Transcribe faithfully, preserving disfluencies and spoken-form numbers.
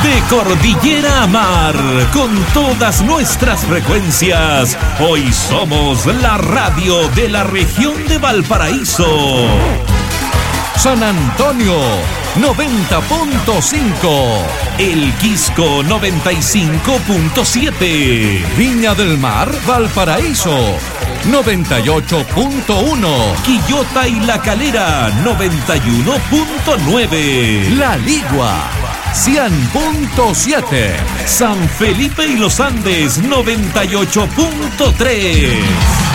De cordillera a mar, con todas nuestras frecuencias, hoy somos la radio de la región de Valparaíso. San Antonio, noventa punto cinco. El Quisco, noventa y cinco punto siete. Viña del Mar, Valparaíso, noventa y ocho punto uno. Quillota y La Calera, noventa y uno punto nueve. La Ligua, cien punto siete. San Felipe y Los Andes, noventa y ocho punto tres.